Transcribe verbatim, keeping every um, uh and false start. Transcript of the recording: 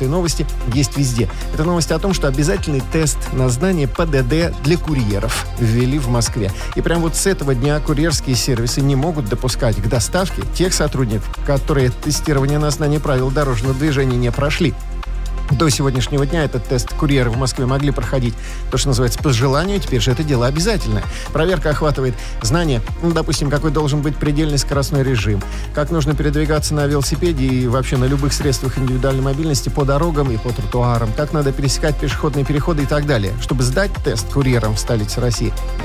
этой новости есть везде. Это новость о том, что обязательный тест на знание ПДД для курьеров ввели в Москве. И прямо вот с этого дня курьерские сервисы не могут допускать к доставке тех сотрудников, которые тестирование на знание правил дорожного движения не прошли. До сегодняшнего дня этот тест курьеры в Москве могли проходить, то, что называется, по желанию. Теперь же это дело обязательное. Проверка охватывает знание, ну, допустим, какой должен быть предельный скоростной режим, как нужно передвигаться на велосипеде и вообще на любых средствах индивидуальной мобильности по дорогам и по тротуарам, как надо пересекать пешеходные переходы и так далее. Чтобы сдать тест курьерам в столице России,